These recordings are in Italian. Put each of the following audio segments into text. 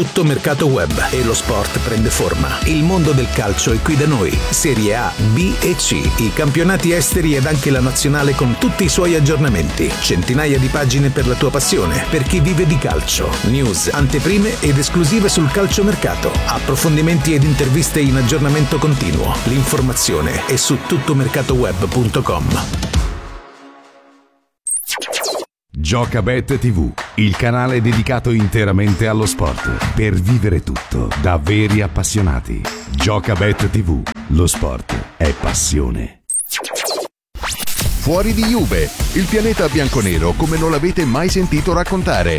Tutto Mercato Web e lo sport prende forma. Il mondo del calcio è qui da noi. Serie A, B e C, i campionati esteri ed anche la nazionale con tutti i suoi aggiornamenti. Centinaia di pagine per la tua passione, per chi vive di calcio. News, anteprime ed esclusive sul calciomercato. Approfondimenti ed interviste in aggiornamento continuo. L'informazione è su tuttomercatoweb.com. Giocabet TV, il canale dedicato interamente allo sport, per vivere tutto da veri appassionati. Giocabet TV, lo sport è passione. Fuori di Juve, il pianeta bianconero come non l'avete mai sentito raccontare.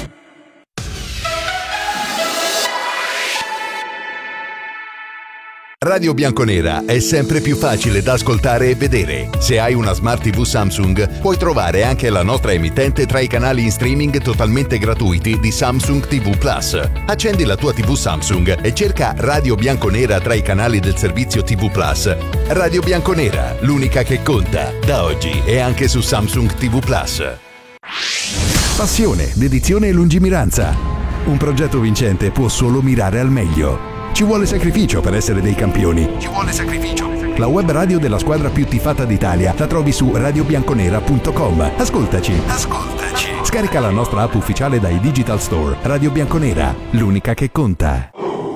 Radio Bianconera è sempre più facile da ascoltare e vedere. Se hai una Smart TV Samsung, puoi trovare anche la nostra emittente tra i canali in streaming totalmente gratuiti di Samsung TV Plus. Accendi la tua TV Samsung e cerca Radio Bianconera tra i canali del servizio TV Plus. Radio Bianconera, l'unica che conta, da oggi è anche su Samsung TV Plus. Passione, dedizione e lungimiranza. Un progetto vincente può solo mirare al meglio. Ci vuole sacrificio per essere dei campioni. Ci vuole sacrificio. La web radio della squadra più tifata d'Italia la trovi su radiobianconera.com. Ascoltaci. Scarica la nostra app ufficiale dai Digital Store. Radio Bianconera, l'unica che conta.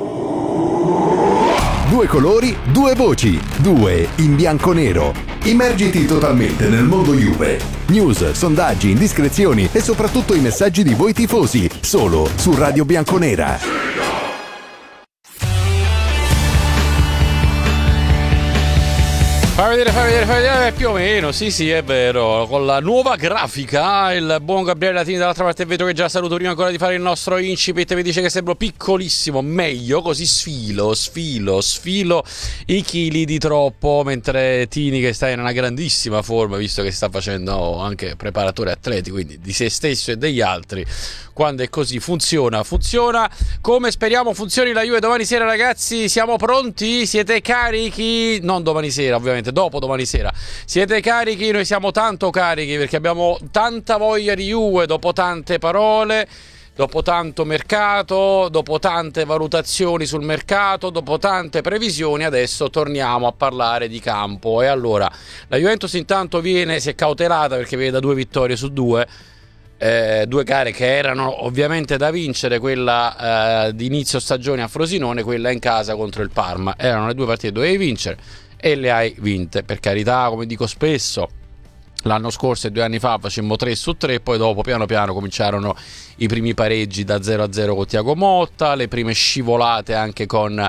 Due colori, due voci, due in bianco-nero. Immergiti totalmente nel mondo Juve. News, sondaggi, indiscrezioni e soprattutto i messaggi di voi tifosi. Solo su Radio Bianconera. Fai vedere, più o meno, sì, è vero, con la nuova grafica, il buon Gabriele Latini dall'altra parte del vetro, che già saluto prima ancora di fare il nostro incipit, mi dice che sembro piccolissimo, meglio, così sfilo i chili di troppo, mentre Tini, che sta in una grandissima forma, visto che sta facendo anche preparatore atleti, quindi di se stesso e degli altri, quando è così funziona come speriamo funzioni la Juve domani sera. Ragazzi, siamo pronti? Siete carichi? Non domani sera, ovviamente, dopo domani sera. Siete carichi? Noi siamo tanto carichi perché abbiamo tanta voglia di Juve, dopo tante parole, dopo tanto mercato, dopo tante valutazioni sul mercato, dopo tante previsioni. Adesso torniamo a parlare di campo. E allora la Juventus intanto si è cautelata perché vede da 2 vittorie su 2. 2 gare che erano ovviamente da vincere, quella di inizio stagione a Frosinone, quella in casa contro il Parma. Erano le 2 partite che dovevi vincere e le hai vinte, per carità, come dico spesso. L'anno scorso e 2 anni fa facemmo 3 su 3, poi dopo piano piano cominciarono i primi pareggi da 0-0 con Thiago Motta, le prime scivolate anche con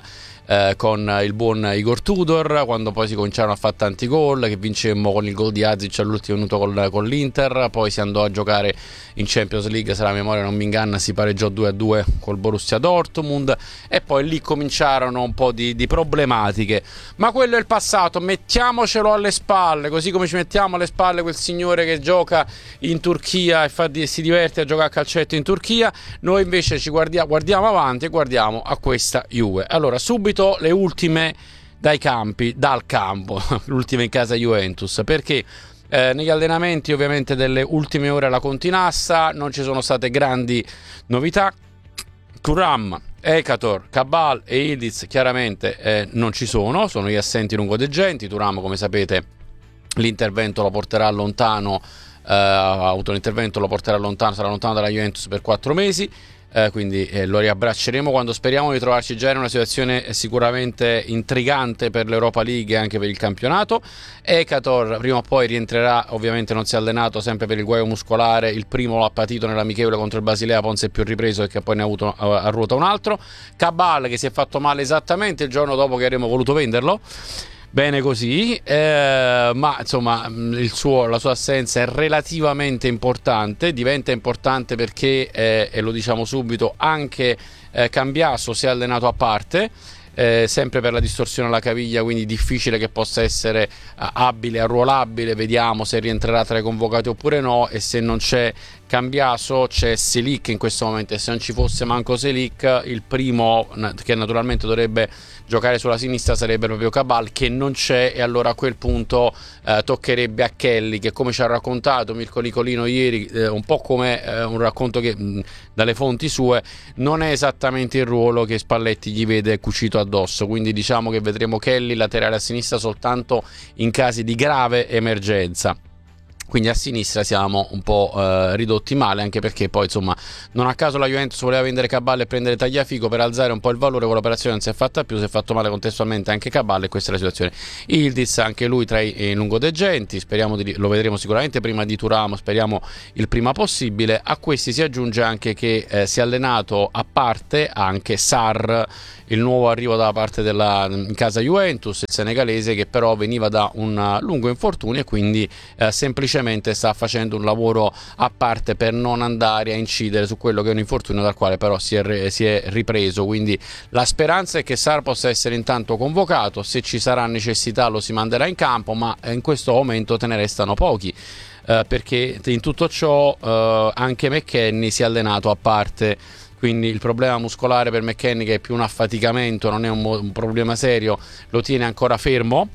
il buon Igor Tudor, quando poi si cominciarono a fare tanti gol, che vincemmo con il gol di Azic all'ultimo minuto con l'Inter. Poi si andò a giocare in Champions League, se la memoria non mi inganna, si pareggiò 2-2 col Borussia Dortmund, e poi lì cominciarono un po' di problematiche, ma quello è il passato, mettiamocelo alle spalle, così come ci mettiamo alle spalle quel signore che gioca in Turchia e si diverte a giocare a calcetto in Turchia. Noi invece ci guardiamo avanti e guardiamo a questa Juve. Allora, subito le ultime dal campo, l'ultima in casa Juventus, perché negli allenamenti ovviamente delle ultime ore alla Continassa non ci sono state grandi novità. Thuram, Ekator, Cabal e Ildiz chiaramente non ci sono gli assenti lungodegenti. Thuram, come sapete, l'intervento lo porterà lontano, ha avuto l'intervento, lo porterà lontano, sarà lontano dalla Juventus per 4 mesi. Quindi lo riabbracceremo quando speriamo di trovarci già in una situazione sicuramente intrigante per l'Europa League e anche per il campionato. Ekator prima o poi rientrerà, ovviamente non si è allenato, sempre per il guaio muscolare, il primo l'ha patito nell'amichevole contro il Basilea, poi non si è più ripreso perché poi ne ha avuto a ruota un altro. Cabal, che si è fatto male esattamente il giorno dopo che avremmo voluto venderlo. Bene così, ma insomma la sua assenza è relativamente importante, diventa importante perché, e lo diciamo subito, anche Cambiasso si è allenato a parte, sempre per la distorsione alla caviglia, quindi difficile che possa essere abile, arruolabile. Vediamo se rientrerà tra i convocati oppure no, e se non c'è Cambiaso, c'è Selic in questo momento, e se non ci fosse manco Selic, il primo che naturalmente dovrebbe giocare sulla sinistra sarebbe proprio Cabal, che non c'è, e allora a quel punto toccherebbe a Kelly, che come ci ha raccontato Mirko Nicolino ieri, un po' come un racconto che dalle fonti sue, non è esattamente il ruolo che Spalletti gli vede cucito addosso, quindi diciamo che vedremo Kelly laterale a sinistra soltanto in casi di grave emergenza. Quindi a sinistra siamo un po' ridotti male, anche perché poi insomma non a caso la Juventus voleva vendere Cabal e prendere Tagliafico per alzare un po' il valore, con l'operazione non si è fatta più, si è fatto male contestualmente anche Cabal, e questa è la situazione. Ildiz anche lui tra i lungodegenti, speriamo lo vedremo sicuramente prima di Thuram, speriamo il prima possibile. A questi si aggiunge anche che si è allenato a parte anche Sarr, il nuovo arrivo dalla parte della casa Juventus, il senegalese, che però veniva da un lungo infortunio e quindi semplicemente sta facendo un lavoro a parte per non andare a incidere su quello che è un infortunio dal quale però si è ripreso. Quindi la speranza è che Sarr possa essere intanto convocato, se ci sarà necessità lo si manderà in campo, ma in questo momento te ne restano pochi, perché in tutto ciò anche McKennie si è allenato a parte. Quindi il problema muscolare per McKennie, che è più un affaticamento, non è un problema serio, lo tiene ancora fermo,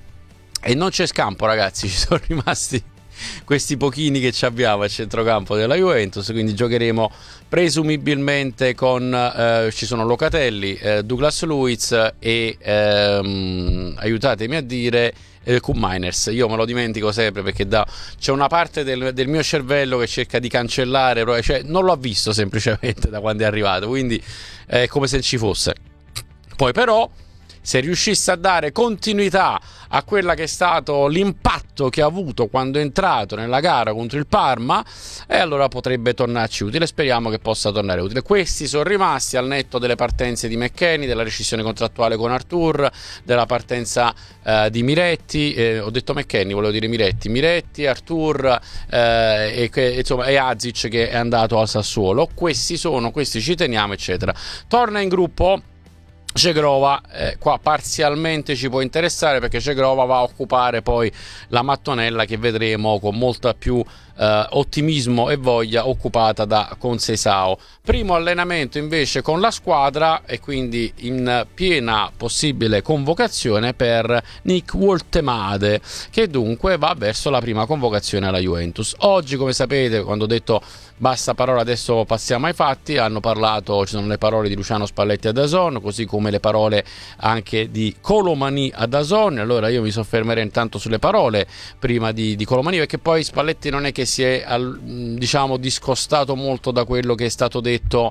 e non c'è scampo, ragazzi, ci sono rimasti questi pochini che ci abbiamo a centrocampo della Juventus, quindi giocheremo presumibilmente con ci sono Locatelli, Douglas Luiz e aiutatemi a dire Koopmeiners. Io me lo dimentico sempre, perché c'è una parte del mio cervello che cerca di cancellare, cioè non l'ho visto semplicemente da quando è arrivato, quindi è come se ci fosse. Poi però, se riuscisse a dare continuità a quella che è stato l'impatto che ha avuto quando è entrato nella gara contro il Parma, e allora potrebbe tornarci utile. Speriamo che possa tornare utile. Questi sono rimasti al netto delle partenze di McKennie, della rescissione contrattuale con Arthur, della partenza di Miretti, ho detto McKennie, volevo dire Miretti, Arthur e Azic, che è andato al Sassuolo. Questi ci teniamo, eccetera. Torna in gruppo Cegrova, qua parzialmente ci può interessare, perché Cegrova va a occupare poi la mattonella che vedremo con molta più ottimismo e voglia occupata da Conceição. Primo allenamento invece con la squadra, e quindi in piena possibile convocazione per Nick Woltemade, che dunque va verso la prima convocazione alla Juventus. Oggi, come sapete, quando ho detto basta parole, adesso passiamo ai fatti, hanno parlato, ci sono le parole di Luciano Spalletti a DAZN, così come le parole anche di Colomani a DAZN. Allora io mi soffermerei intanto sulle parole prima di Colomani, perché poi Spalletti non è che si è discostato molto da quello che è stato detto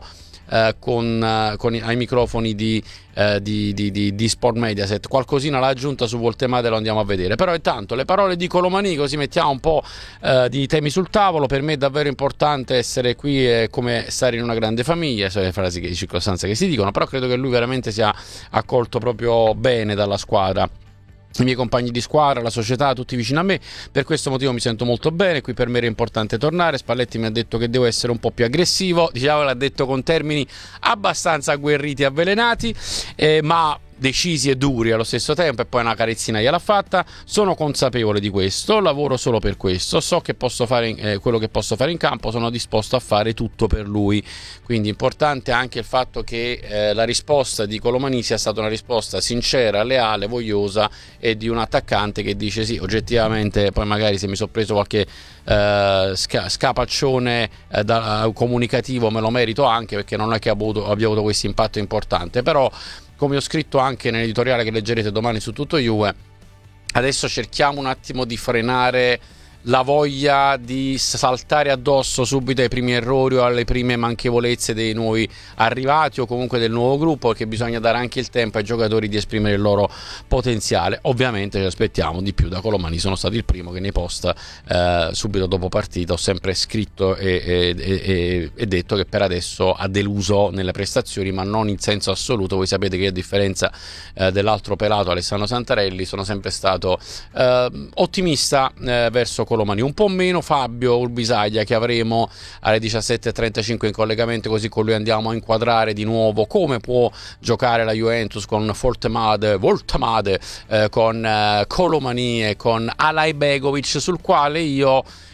ai microfoni di Sport Mediaset. Qualcosina l'ha aggiunta su Woltemade, lo andiamo a vedere. Però intanto le parole di Colomani, così mettiamo un po' di temi sul tavolo. Per me è davvero importante essere qui, è come stare in una grande famiglia, sono le frasi di circostanza che si dicono, però credo che lui veramente sia accolto proprio bene dalla squadra, i miei compagni di squadra, la società, tutti vicino a me. Per questo motivo mi sento molto bene. Qui per me era importante tornare. Spalletti mi ha detto che devo essere un po' più aggressivo, diciamo, l'ha detto con termini abbastanza agguerriti e avvelenati, ma decisi e duri allo stesso tempo, e poi una carezzina gliel'ha fatta. Sono consapevole di questo, lavoro solo per questo, so che posso fare quello che posso fare in campo, sono disposto a fare tutto per lui. Quindi importante anche il fatto che la risposta di Colomani sia stata una risposta sincera, leale, vogliosa, e di un attaccante che dice sì, oggettivamente, poi magari se mi sono preso qualche scapaccione comunicativo me lo merito anche, perché non è che abbia avuto questo impatto importante. Però, come ho scritto anche nell'editoriale che leggerete domani su Tutto Juve, adesso cerchiamo un attimo di frenare la voglia di saltare addosso subito ai primi errori o alle prime manchevolezze dei nuovi arrivati, o comunque del nuovo gruppo, perché bisogna dare anche il tempo ai giocatori di esprimere il loro potenziale. Ovviamente ci aspettiamo di più da Colomani. Sono stato il primo che nei post subito dopo partita ho sempre scritto e detto che per adesso ha deluso nelle prestazioni, ma non in senso assoluto. Voi sapete che, a differenza dell'altro pelato Alessandro Santarelli, sono sempre stato ottimista verso Colomani, un po' meno Fabio Urbisaglia, che avremo alle 17:35 in collegamento, così con lui andiamo a inquadrare di nuovo come può giocare la Juventus con Woltemade, con Colomani e con Alay Begovic, sul quale io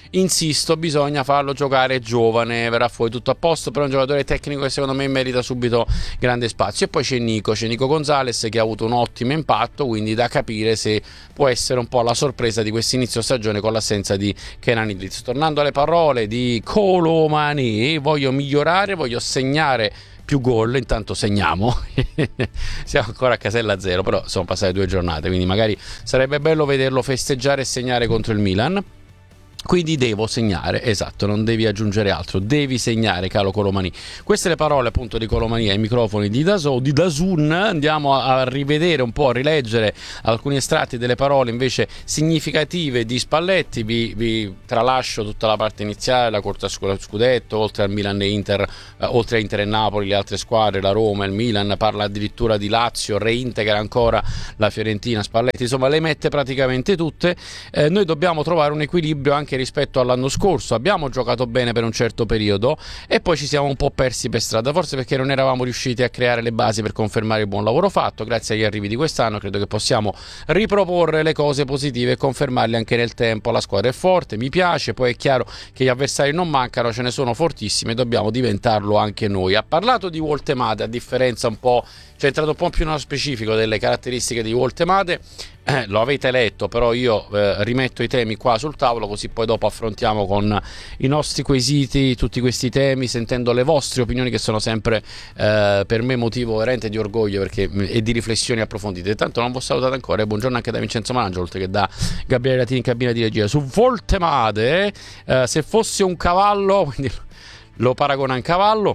insisto, bisogna farlo giocare giovane, verrà fuori tutto a posto, però è un giocatore tecnico che secondo me merita subito grande spazio. E poi c'è Nico Gonzalez, che ha avuto un ottimo impatto, quindi da capire se può essere un po' la sorpresa di questo inizio stagione con l'assenza di Kenan Idris. Tornando alle parole di Kolo Muani, voglio migliorare, voglio segnare più gol, intanto segniamo. Siamo ancora a casella zero, però sono passate 2 giornate, quindi magari sarebbe bello vederlo festeggiare e segnare contro il Milan. Quindi devo segnare, esatto, non devi aggiungere altro, devi segnare, caro Colomani. Queste le parole appunto di Colomani ai microfoni di DAZN. Andiamo a rivedere un po', a rileggere alcuni estratti delle parole invece significative di Spalletti. Vi tralascio tutta la parte iniziale, la corsa scudetto, oltre al Milan e Inter, oltre a Inter e Napoli, le altre squadre, la Roma, il Milan, parla addirittura di Lazio, reintegra ancora la Fiorentina, Spalletti, insomma le mette praticamente tutte. Noi dobbiamo trovare un equilibrio anche rispetto all'anno scorso. Abbiamo giocato bene per un certo periodo e poi ci siamo un po' persi per strada, forse perché non eravamo riusciti a creare le basi per confermare il buon lavoro fatto. Grazie agli arrivi di quest'anno credo che possiamo riproporre le cose positive e confermarle anche nel tempo. La squadra è forte, mi piace, poi è chiaro che gli avversari non mancano, ce ne sono fortissimi e dobbiamo diventarlo anche noi. Ha parlato di Woltemade, a differenza un po', cioè è entrato un po' più nello specifico delle caratteristiche di Woltemade. Lo avete letto, però io rimetto i temi qua sul tavolo, così poi dopo affrontiamo con i nostri quesiti tutti questi temi, sentendo le vostre opinioni, che sono sempre per me motivo veramente di orgoglio e di riflessioni approfondite. Tanto non vi ho salutato ancora, e buongiorno anche da Vincenzo Mangio, oltre che da Gabriele Latini in cabina di regia. Su Woltemade, se fosse un cavallo, quindi lo paragona a un cavallo,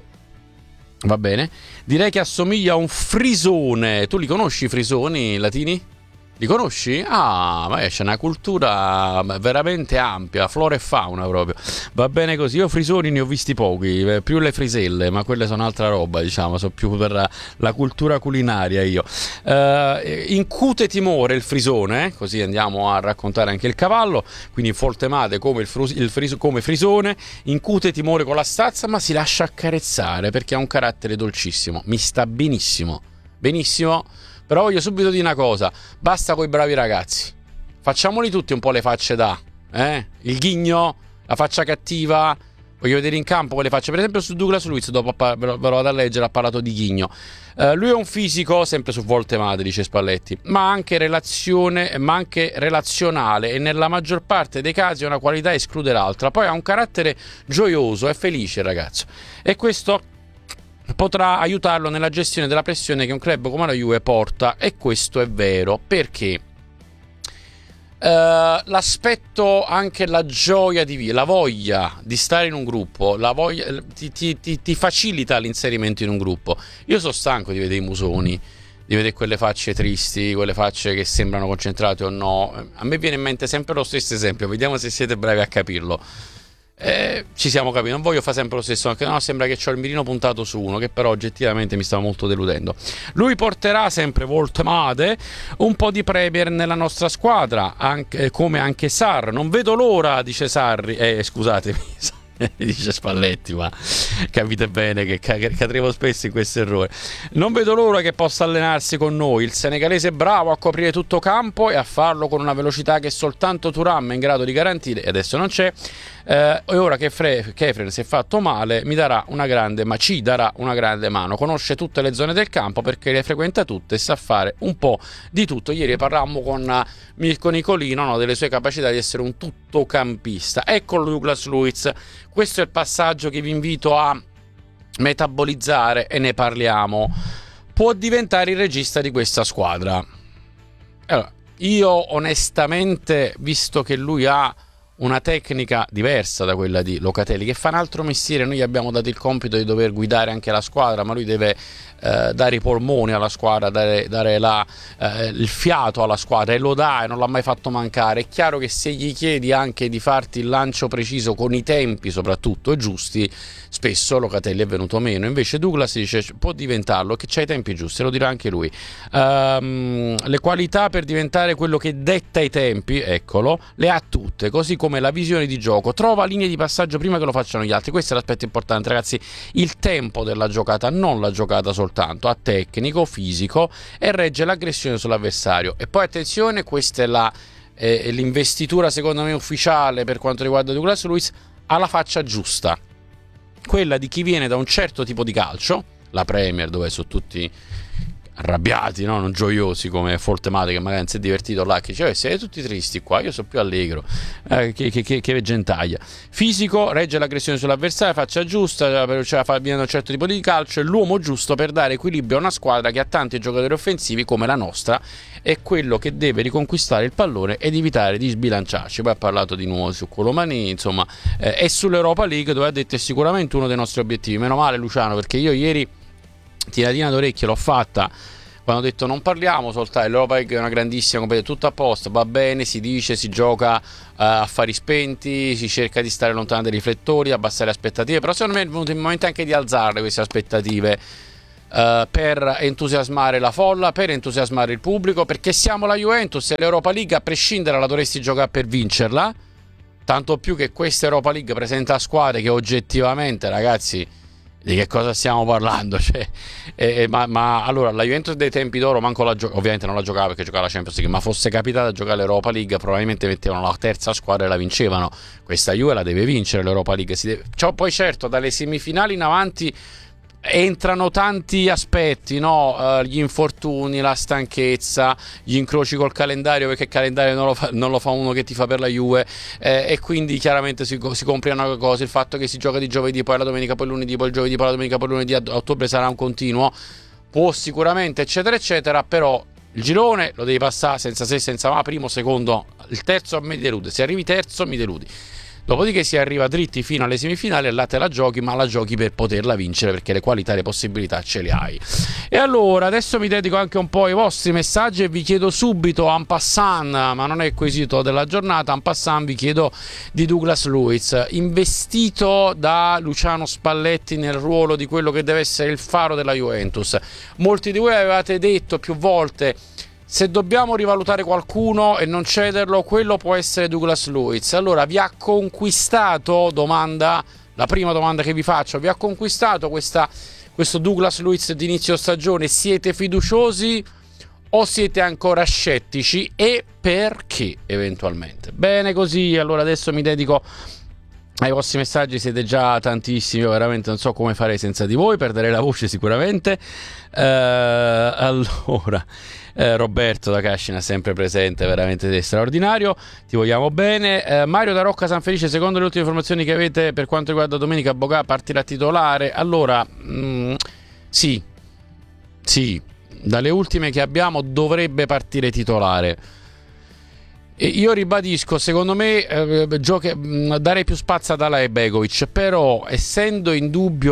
va bene, direi che assomiglia a un frisone. Tu li conosci i frisoni, Latini? Li conosci? Ah, ma c'è una cultura veramente ampia, flora e fauna proprio. Va bene così. Io frisoni ne ho visti pochi, più le friselle, ma quelle sono altra roba, diciamo, sono più per la cultura culinaria io. Incute timore il frisone, così andiamo a raccontare anche il cavallo, quindi Woltemade come come frisone, incute timore con la stazza, ma si lascia accarezzare perché ha un carattere dolcissimo. Mi sta benissimo, benissimo. Però voglio subito dire una cosa, basta coi bravi ragazzi, facciamoli tutti un po' le facce il ghigno, la faccia cattiva. Voglio vedere in campo quelle facce, per esempio su Douglas Luiz, dopo ve lo vado a leggere, ha parlato di ghigno. Lui è un fisico, sempre su Woltemade, dice Spalletti, ma anche relazionale, e nella maggior parte dei casi una qualità esclude l'altra. Poi ha un carattere gioioso, è felice il ragazzo, e questo potrà aiutarlo nella gestione della pressione che un club come la Juve porta. E questo è vero, perché l'aspetto, anche la gioia di vivere, la voglia di stare in un gruppo, la voglia ti facilita l'inserimento in un gruppo. Io sono stanco di vedere i musoni, di vedere quelle facce tristi, quelle facce che sembrano concentrate o no. A me viene in mente sempre lo stesso esempio, vediamo se siete bravi a capirlo. Ci siamo capiti, non voglio fare sempre lo stesso, anche no, sembra che ho il mirino puntato su uno, che però oggettivamente mi sta molto deludendo. Lui porterà, sempre Woltemade, un po' di Premier nella nostra squadra, come anche Sarr. Non vedo l'ora, dice Sarri, scusatemi, dice Spalletti, ma capite bene che cadremo spesso in questo errore. Non vedo l'ora che possa allenarsi con noi. Il senegalese è bravo a coprire tutto campo e a farlo con una velocità che soltanto Thuram è in grado di garantire, e adesso non c'è. E ora che Kefren si è fatto male, ci darà una grande mano. Conosce tutte le zone del campo perché le frequenta tutte e sa fare un po' di tutto. Ieri parlammo con Mirko Nicolino, delle sue capacità di essere un tuttocampista. Ecco Douglas Luiz. Questo è il passaggio che vi invito a metabolizzare e ne parliamo. Può diventare il regista di questa squadra. Allora, io onestamente, visto che lui ha una tecnica diversa da quella di Locatelli, che fa un altro mestiere, noi gli abbiamo dato il compito di dover guidare anche la squadra, ma lui deve dare i polmoni alla squadra, dare il fiato alla squadra, e lo dà, e non l'ha mai fatto mancare. È chiaro che se gli chiedi anche di farti il lancio preciso con i tempi soprattutto giusti, spesso Locatelli è venuto meno. Invece Douglas dice può diventarlo, che c'ha i tempi giusti, lo dirà anche lui. Le qualità per diventare quello che detta i tempi, eccolo, le ha tutte, così come la visione di gioco, trova linee di passaggio prima che lo facciano gli altri. Questo è l'aspetto importante, ragazzi, il tempo della giocata, non la giocata soltanto. Ha tecnico, fisico, e regge l'aggressione sull'avversario. E poi attenzione, questa è la l'investitura secondo me ufficiale per quanto riguarda Douglas Luiz ha la faccia giusta, quella di chi viene da un certo tipo di calcio, la Premier, dove sono tutti arrabbiati, no? Non gioiosi come Foltemate, che magari non si è divertito là, che dice siete tutti tristi qua, io sono più allegro, che gentaglia. Fisico, regge l'aggressione sull'avversario, faccia giusta, viene da un certo tipo di calcio, è l'uomo giusto per dare equilibrio a una squadra che ha tanti giocatori offensivi come la nostra, è quello che deve riconquistare il pallone ed evitare di sbilanciarci. Poi ha parlato di nuovo su Colomani, insomma, e sull'Europa League, dove ha detto è sicuramente uno dei nostri obiettivi. Meno male Luciano, perché io ieri tiratina d'orecchie l'ho fatta quando ho detto non parliamo soltanto, l'Europa League è una grandissima competizione, tutto a posto, va bene, si dice, si gioca a fari spenti, si cerca di stare lontano dai riflettori, abbassare le aspettative, però secondo me è venuto il momento anche di alzarle queste aspettative, per entusiasmare la folla, per entusiasmare il pubblico, perché siamo la Juventus e l'Europa League a prescindere la dovresti giocare per vincerla, tanto più che questa Europa League presenta squadre che oggettivamente, ragazzi, di che cosa stiamo parlando? Cioè, ma allora la Juventus dei tempi d'oro manco la ovviamente non la giocava perché giocava la Champions League, ma fosse capitata a giocare l'Europa League probabilmente mettevano la terza squadra e la vincevano. Questa Juve la deve vincere l'Europa League, poi certo dalle semifinali in avanti entrano tanti aspetti, no? Gli infortuni, la stanchezza, gli incroci col calendario, perché il calendario non lo fa uno che ti fa per la Juve, e quindi chiaramente si complicano cose, il fatto che si gioca di giovedì, poi la domenica, poi lunedì, poi il giovedì, poi la domenica, poi lunedì, a ottobre sarà un continuo, può sicuramente eccetera eccetera, però il girone lo devi passare senza se senza ma, primo, secondo, il terzo mi delude, se arrivi terzo mi deludi. Dopodiché si arriva dritti fino alle semifinali e là te la giochi, ma la giochi per poterla vincere, perché le qualità e le possibilità ce le hai. E allora adesso mi dedico anche un po' ai vostri messaggi e vi chiedo subito en passant, ma non è il quesito della giornata, en passant vi chiedo di Douglas Luiz, investito da Luciano Spalletti nel ruolo di quello che deve essere il faro della Juventus. Molti di voi avevate detto più volte: se dobbiamo rivalutare qualcuno e non cederlo, quello può essere Douglas Luiz. Allora, vi ha conquistato, la prima domanda che vi faccio, vi ha conquistato questo Douglas Luiz di inizio stagione? Siete fiduciosi o siete ancora scettici, e perché eventualmente? Bene così, allora adesso mi dedico ai vostri messaggi, siete già tantissimi, io veramente non so come farei senza di voi, perderei la voce sicuramente. Allora, Roberto da Cascina sempre presente, veramente straordinario, ti vogliamo bene. Mario da Rocca San Felice, secondo le ultime informazioni che avete per quanto riguarda domenica, Bogà partirà titolare? Allora, sì, dalle ultime che abbiamo dovrebbe partire titolare. Io ribadisco, secondo me darei più spazio ad Alai Begovic, però essendo in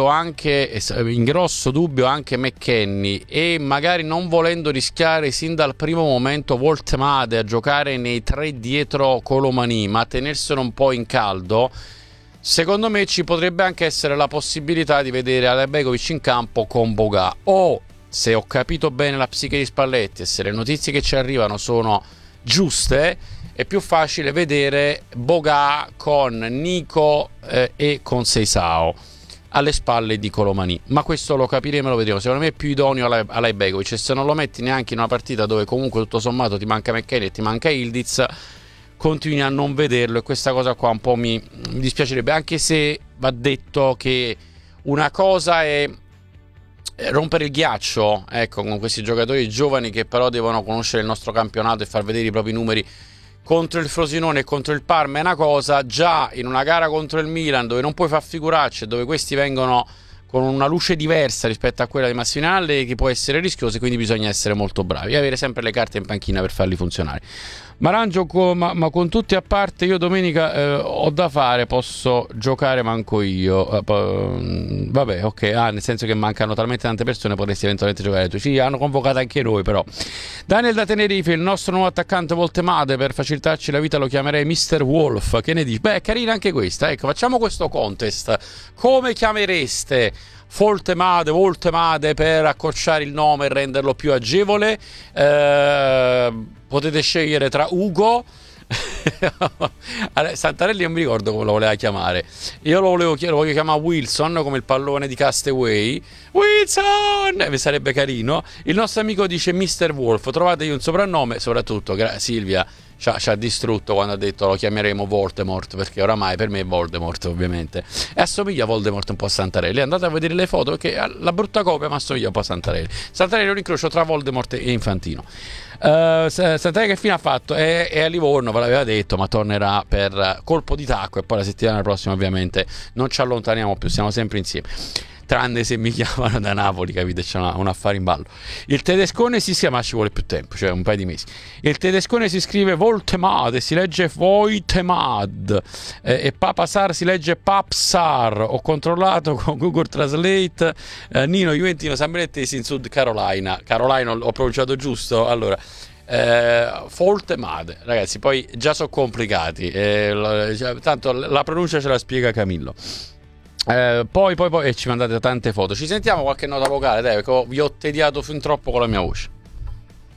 grosso dubbio anche McKennie, e magari non volendo rischiare sin dal primo momento Woltemade a giocare nei tre dietro Colomani, ma tenerselo un po' in caldo, secondo me ci potrebbe anche essere la possibilità di vedere Alai Begovic in campo con Bogà, o, se ho capito bene la psiche di Spalletti e se le notizie che ci arrivano sono giuste, è più facile vedere Bogà con Nico e con Seisao alle spalle di Colomani, ma questo lo capiremo e lo vedremo. Secondo me è più idoneo Alai Begovic, e se non lo metti neanche in una partita dove comunque tutto sommato ti manca McKennie e ti manca Ildiz, continui a non vederlo, e questa cosa qua un po' mi dispiacerebbe, anche se va detto che una cosa è rompere il ghiaccio, ecco, con questi giocatori giovani che però devono conoscere il nostro campionato e far vedere i propri numeri contro il Frosinone e contro il Parma, è una cosa. Già in una gara contro il Milan, dove non puoi far figuracce, dove questi vengono con una luce diversa rispetto a quella di Massimiliano, che può essere rischiosa, e quindi bisogna essere molto bravi e avere sempre le carte in panchina per farli funzionare. Marangio, ma con tutti a parte, io domenica ho da fare, posso giocare manco io, vabbè, ok, nel senso che mancano talmente tante persone, potresti eventualmente giocare tu. Sì, hanno convocato anche noi, però. Daniel da Tenerife, il nostro nuovo attaccante Woltemade, per facilitarci la vita lo chiamerei Mr. Wolf, che ne dici? Beh, carina anche questa, ecco, facciamo questo contest. Come chiamereste Woltemade per accorciare il nome e renderlo più agevole? Potete scegliere tra Ugo Santarelli, non mi ricordo come lo voleva chiamare, io lo voglio chiamare Wilson, come il pallone di Castaway. Wilson, mi sarebbe carino. Il nostro amico dice Mr. Wolf, trovategli un soprannome, soprattutto Silvia, ci ha distrutto quando ha detto lo chiameremo Voldemort, perché oramai per me è Voldemort ovviamente, e assomiglia a Voldemort un po' a Santarelli. Andate a vedere le foto perché la brutta copia ma assomiglia un po' a Santarelli. Santarelli è un incrocio tra Voldemort e Infantino. Santarelli che fine ha fatto? È a Livorno, ve l'aveva detto, ma tornerà per colpo di tacco e poi la settimana prossima ovviamente non ci allontaniamo più, siamo sempre insieme. Tranne se mi chiamano da Napoli, capite? C'è un affare in ballo. Il tedescone si scrive, ma ci vuole più tempo, cioè un paio di mesi. Il tedescone si scrive Voltemad e si legge Voitemad, e Papasar si legge Papsar. Ho controllato con Google Translate. Nino Juventino San Benettesi in Sud Carolina. Carolina, ho pronunciato giusto? Allora, Voltemad, ragazzi, poi già sono complicati, tanto la pronuncia ce la spiega Camillo. Poi ci mandate tante foto. Ci sentiamo qualche nota vocale, dai, perché vi ho tediato fin troppo con la mia voce.